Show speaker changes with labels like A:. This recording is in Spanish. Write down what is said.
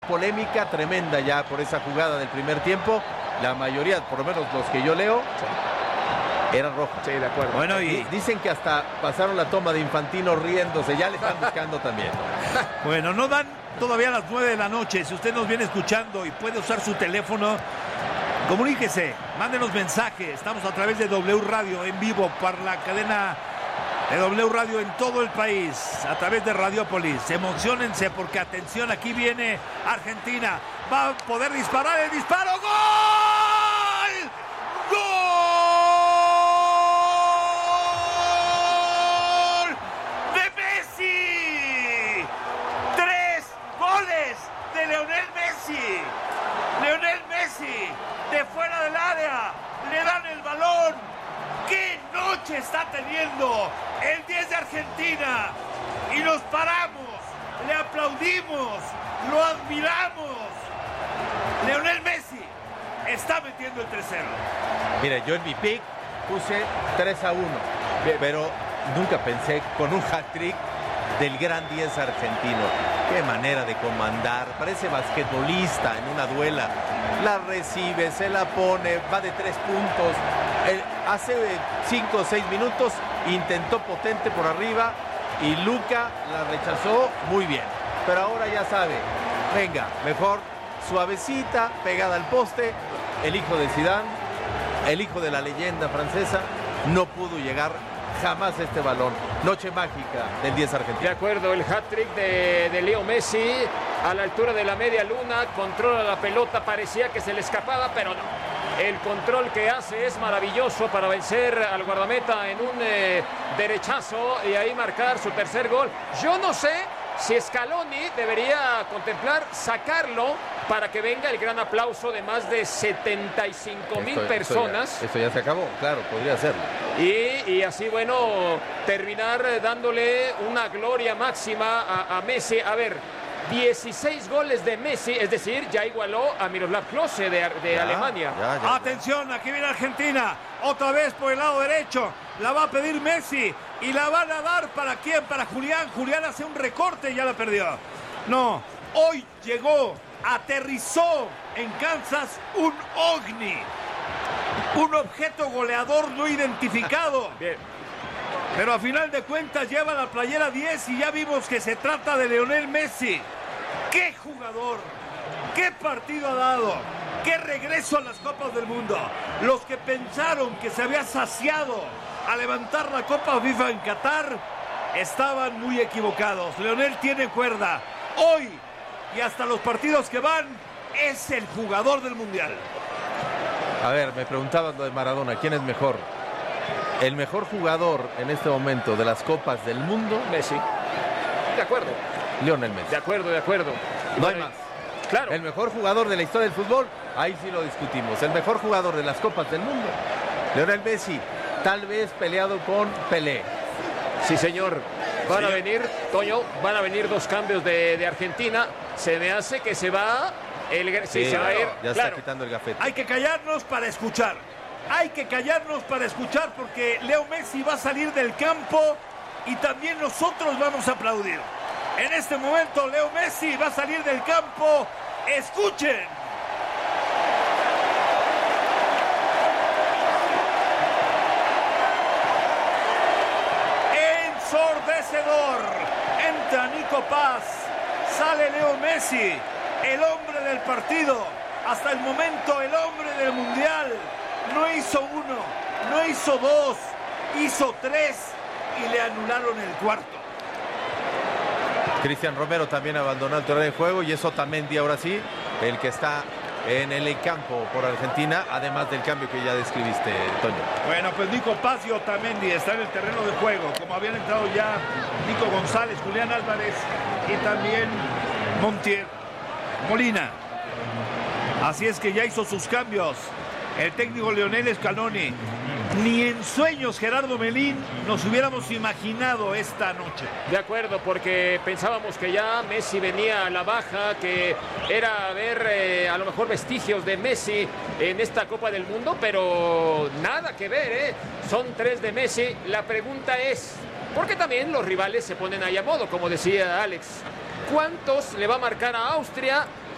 A: polémica tremenda ya por esa jugada del primer tiempo. La mayoría, por lo menos los que yo leo, eran rojos.
B: Sí, de acuerdo.
C: Bueno, y
A: dicen que hasta pasaron la toma de Infantino riéndose, ya le están buscando también.
C: bueno, no dan todavía las 9 de la noche. Si usted nos viene escuchando y puede usar su teléfono, comuníquese, mándenos mensaje. Estamos a través de W Radio en vivo para la cadena de W Radio en todo el país, a través de Radiopolis. Emociónense porque, atención, aquí viene Argentina. Va a poder disparar el disparo. ¡Gol! ¡Gol! ¡De Messi! 3 goles de Lionel Messi. Lionel Messi, de fuera del área, le dan el balón. ¡Qué noche está teniendo el 10 de Argentina! Y nos paramos, le aplaudimos, lo admiramos. Lionel Messi está metiendo el 3-0.
A: Mira, yo en mi pick puse 3-1, pero nunca pensé con un hat-trick del gran 10 argentino. Qué manera de comandar, parece basquetbolista en una duela. La recibe, se la pone, va de 3 puntos. Hace 5 o 6 minutos intentó potente por arriba y Luka la rechazó muy bien. Pero ahora ya sabe, venga, mejor suavecita, pegada al poste. El hijo de Zidane, el hijo de la leyenda francesa, no pudo llegar jamás a este balón. Noche mágica del 10 argentino.
B: De acuerdo, el hat-trick de Leo Messi a la altura de la media luna, controla la pelota, parecía que se le escapaba, pero no. El control que hace es maravilloso para vencer al guardameta en un derechazo y ahí marcar su tercer gol. Yo no sé si Scaloni debería contemplar sacarlo para que venga el gran aplauso de más de 75,000 personas.
A: Esto ya se acabó, claro, podría hacerlo.
B: Y así, bueno, terminar dándole una gloria máxima a Messi. A ver, 16 goles de Messi, es decir, ya igualó a Miroslav Klose de Alemania.
C: Ya. Atención, aquí viene Argentina, otra vez por el lado derecho, la va a pedir Messi y la van a dar ¿para quién? Para Julián. Julián hace un recorte y ya la perdió. No, hoy llegó, aterrizó en Kansas un ovni, un objeto goleador no identificado.
B: Bien.
C: Pero a final de cuentas lleva la playera 10 y ya vimos que se trata de Lionel Messi. ¡Qué jugador! ¡Qué partido ha dado! ¡Qué regreso a las Copas del Mundo! Los que pensaron que se había saciado a levantar la Copa FIFA en Qatar estaban muy equivocados. Lionel tiene cuerda. Hoy y hasta los partidos que van es el jugador del Mundial.
A: A ver, me preguntaban lo de Maradona, ¿quién es mejor? El mejor jugador en este momento de las Copas del Mundo,
B: Messi. De acuerdo.
A: Lionel Messi.
B: De acuerdo.
A: No hay más.
B: Claro.
A: El mejor jugador de la historia del fútbol, ahí sí lo discutimos. El mejor jugador de las Copas del Mundo, Lionel Messi, tal vez peleado con Pelé.
B: Sí, señor. Van a venir, Toño, van a venir 2 cambios de Argentina. Se me hace que se va se va a ir.
A: Ya
B: claro.
A: está quitando el gafete.
C: Hay que callarnos para escuchar. Hay que callarnos para escuchar porque Leo Messi va a salir del campo y también nosotros vamos a aplaudir. En este momento Leo Messi va a salir del campo. ¡Escuchen! Ensordecedor. Entra Nico Paz. Sale Leo Messi, el hombre del partido. Hasta el momento el hombre del Mundial. No hizo 1, no hizo 2, hizo 3 y le anularon el cuarto.
A: Cristian Romero también abandonó el terreno de juego y es Otamendi ahora sí, el que está en el campo por Argentina, además del cambio que ya describiste, Toño.
C: Bueno, pues Nico Paz y Otamendi están en el terreno de juego, como habían entrado ya Nico González, Julián Álvarez y también Montiel Molina. Así es que ya hizo sus cambios el técnico Lionel Scaloni. Ni en sueños, Gerardo Melín, nos hubiéramos imaginado esta noche.
B: De acuerdo, porque pensábamos que ya Messi venía a la baja, que era ver a lo mejor vestigios de Messi en esta Copa del Mundo, pero nada que ver, ¿eh? Son 3 de Messi. La pregunta es, porque también los rivales se ponen ahí a modo, como decía Alex. ¿Cuántos le va a marcar a Austria?